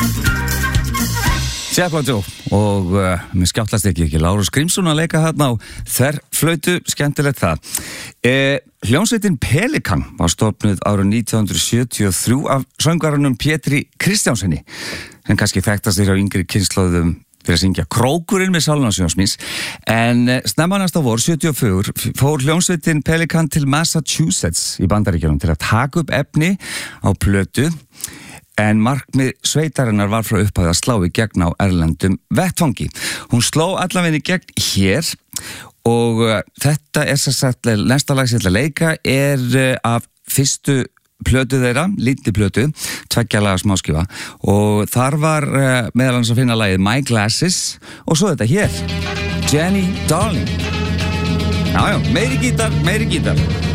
Tjaflátjó og með skjáttlast ekki Lárus Grímsson að leika þarna á þverflautu, skemmtilegt það. Hljómsveitin Pelikan var stofnuð árið 1973 af söngvaranum Pétri Kristjánssoni, en kannski þekktast þeirra á yngri kynslóðum fyrir að syngja Krókurinn með Sálnarsjónsmins, en snemma næsta vor 74 fór hljómsveitin Pelikan til Massachusetts í Bandaríkjunum til að taka upp efni á plötu, en markmið sveitarinnar var frá upphæði að slá í gegn á erlendum vettvangi. Hún sló allavegni í gegn hér og þetta er sagt, næsta lag sem ég ætla að leika er af fyrstu plötu þeirra, lítið plötu, 2 laga smáskifa, og þar var meðal annars að finna lagið My Glasses og svo þetta hér, Jenny Darling. Já, meiri gítar.